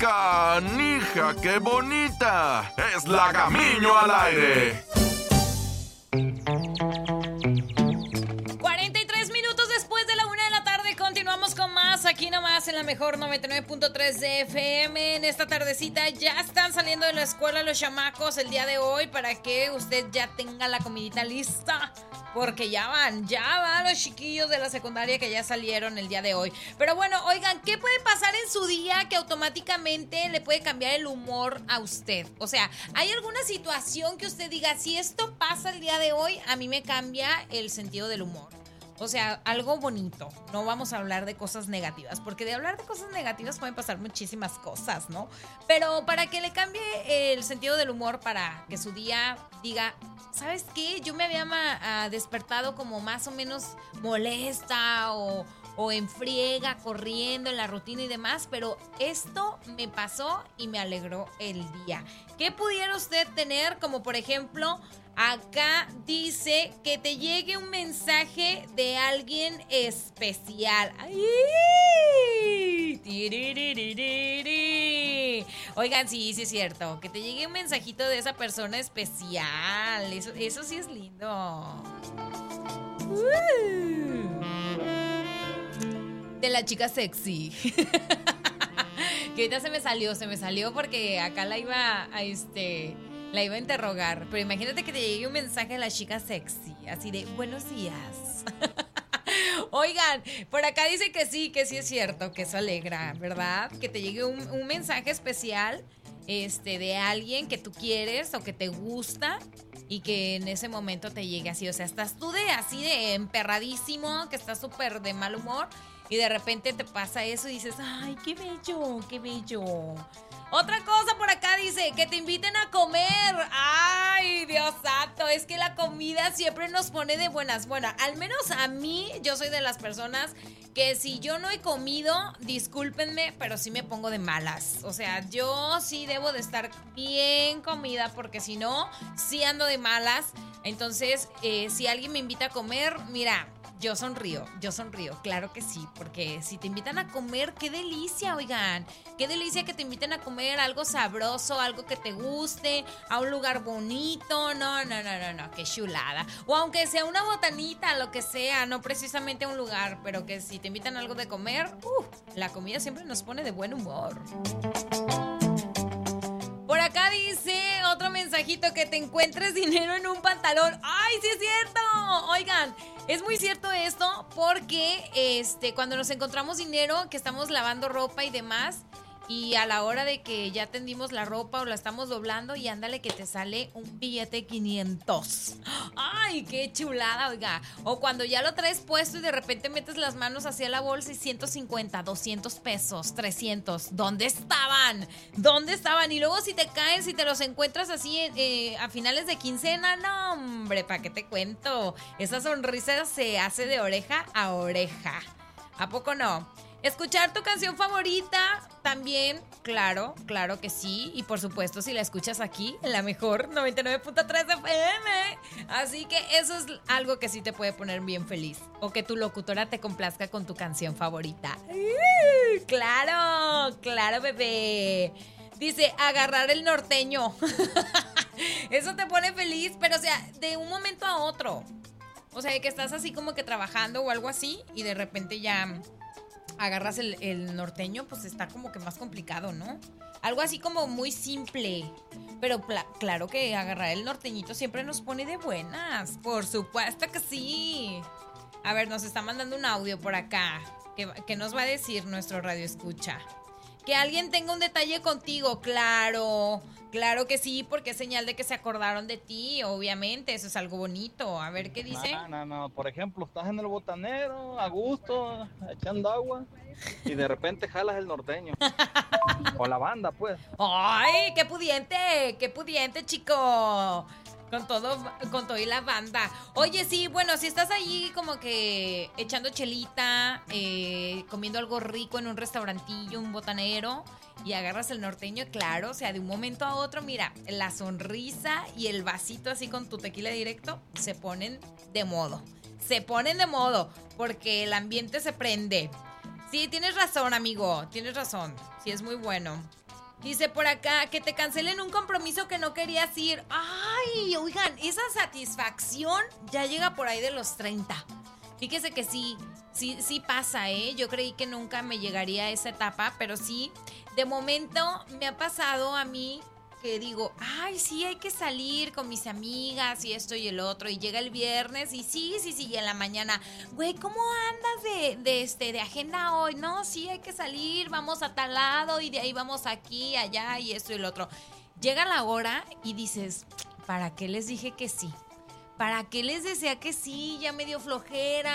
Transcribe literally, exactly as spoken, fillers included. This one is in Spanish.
¡Canija, qué bonita! ¡Es Lagamiño al aire! cuarenta y tres minutos después de la una de la tarde, continuamos con más aquí nomás en la mejor noventa y nueve punto tres de F M. En esta tardecita ya están saliendo de la escuela los chamacos el día de hoy para que usted ya tenga la comidita lista. Porque ya van, ya van los chiquillos de la secundaria que ya salieron el día de hoy. Pero bueno, oigan, ¿qué puede pasar en su día que automáticamente le puede cambiar el humor a usted? O sea, ¿hay alguna situación que usted diga, si esto pasa el día de hoy, a mí me cambia el sentido del humor? O sea, algo bonito. No vamos a hablar de cosas negativas, porque de hablar de cosas negativas pueden pasar muchísimas cosas, ¿no? Pero para que le cambie el sentido del humor, para que su día diga, ¿sabes qué? Yo me había ma- despertado como más o menos molesta o, o en friega, corriendo en la rutina y demás, pero esto me pasó y me alegró el día. ¿Qué pudiera usted tener? Como por ejemplo, acá dice que te llegue un mensaje de alguien especial. ¡Ay! ¡Tiriririri! Oigan, sí, sí es cierto. Que te llegue un mensajito de esa persona especial. Eso, eso sí es lindo. Uh. De la chica sexy. Que ahorita se me salió, se me salió porque acá la iba a este... La iba a interrogar, pero imagínate que te llegue un mensaje de la chica sexy, así de, buenos días. Oigan, por acá dice que sí, que sí es cierto, que eso alegra, ¿verdad? Que te llegue un, un mensaje especial este, de alguien que tú quieres o que te gusta y que en ese momento te llegue así. O sea, estás tú de así de emperradísimo, que estás súper de mal humor y de repente te pasa eso y dices, ay, qué bello, qué bello. Otra cosa por acá dice, que te inviten a comer. Ay, Dios santo, es que la comida siempre nos pone de buenas. Bueno, al menos a mí, yo soy de las personas que si yo no he comido, discúlpenme, pero sí me pongo de malas. O sea, yo sí debo de estar bien comida porque si no, sí ando de malas. Entonces, eh, si alguien me invita a comer, mira, yo sonrío, yo sonrío, claro que sí, porque si te invitan a comer, qué delicia, oigan, qué delicia que te inviten a comer algo sabroso, algo que te guste, a un lugar bonito, no, no, no, no, no, qué chulada, o aunque sea una botanita, lo que sea, no precisamente a un lugar, pero que si te invitan a algo de comer, uh, la comida siempre nos pone de buen humor. Por acá dice otro mensajito, que te encuentres dinero en un pantalón. ¡Ay, sí es cierto! Oigan, es muy cierto esto porque este, cuando nos encontramos dinero, que estamos lavando ropa y demás, y a la hora de que ya tendimos la ropa o la estamos doblando y ándale que te sale un billete de quinientos. ¡Ay, qué chulada, oiga! O cuando ya lo traes puesto y de repente metes las manos hacia la bolsa y ciento cincuenta, doscientos pesos, trescientos. ¿Dónde estaban? ¿Dónde estaban? Y luego si te caen, si te los encuentras así eh, a finales de quincena, no, hombre, ¿para qué te cuento? Esa sonrisa se hace de oreja a oreja. ¿A poco no? Escuchar tu canción favorita también, claro, claro que sí. Y por supuesto, si la escuchas aquí, en la mejor noventa y nueve punto tres F M. Así que eso es algo que sí te puede poner bien feliz. O que tu locutora te complazca con tu canción favorita. ¡Uh! ¡Claro! ¡Claro, bebé! Dice, agarrar el norteño. Eso te pone feliz, pero o sea, de un momento a otro. O sea, que estás así como que trabajando o algo así y de repente ya agarras el, el norteño, pues está como que más complicado, ¿no? Algo así como muy simple. Pero pla- claro que agarrar el norteñito siempre nos pone de buenas. Por supuesto que sí. A ver, nos está mandando un audio por acá. ¿Qué, qué nos va a decir nuestro radio escucha? Que alguien tenga un detalle contigo, claro. Claro que sí, porque es señal de que se acordaron de ti, obviamente. Eso es algo bonito. A ver, ¿qué dice? No, no, no. Por ejemplo, estás en el botanero, a gusto, echando agua, y de repente jalas el norteño. O la banda, pues. ¡Ay, qué pudiente! ¡Qué pudiente, chico! Con todo, con todo y la banda. Oye, sí, bueno, si estás allí como que echando chelita, eh, comiendo algo rico en un restaurantillo, un botanero, y agarras el norteño, claro, o sea, de un momento a otro, mira, la sonrisa y el vasito así con tu tequila directo se ponen de modo. Se ponen de modo, porque el ambiente se prende. Sí, tienes razón, amigo, tienes razón. Sí, es muy bueno. Dice por acá que te cancelen un compromiso que no querías ir. Ay, oigan, esa satisfacción ya llega por ahí de los treinta. Fíjese que sí, sí, sí pasa, ¿eh? Yo creí que nunca me llegaría a esa etapa, pero sí, de momento me ha pasado a mí que digo, ay, sí, hay que salir con mis amigas y esto y el otro, y llega el viernes y sí, sí, sí, y en la mañana, güey, ¿cómo andas de, de, este, de agenda hoy? No, sí, hay que salir, vamos a tal lado y de ahí vamos aquí, allá y esto y el otro. Llega la hora y dices, ¿para qué les dije que sí? ¿Para qué les decía que sí? Ya me dio flojera.